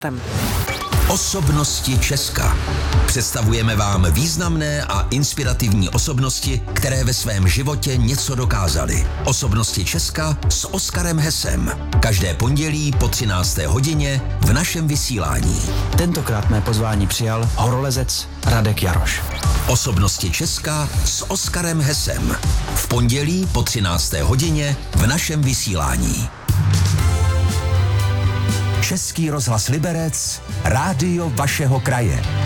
Osobnosti Česka. Představujeme vám významné a inspirativní osobnosti, které ve svém životě něco dokázaly. Osobnosti Česka s Oskarem Hesem. Každé pondělí po 13. hodině v našem vysílání. Tentokrát mé pozvání přijal horolezec Radek Jaroš. Osobnosti Česka s Oskarem Hesem. V pondělí po 13. hodině v našem vysílání. Český rozhlas Liberec, rádio vašeho kraje.